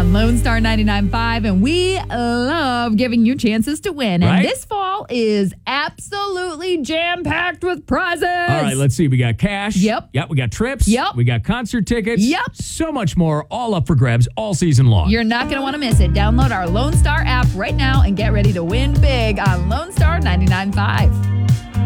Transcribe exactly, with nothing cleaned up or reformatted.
on Lone Star ninety-nine point five, and we love giving you chances to win. Right? And this fall is absolutely jam-packed with prizes. All right, let's see. We got cash. Yep. Yep. We got trips. Yep. We got concert tickets. Yep. So much more, all up for grabs all season long. You're not going to want to miss it. Download our Lone Star app right now and get ready to win big on Lone Star ninety-nine point five.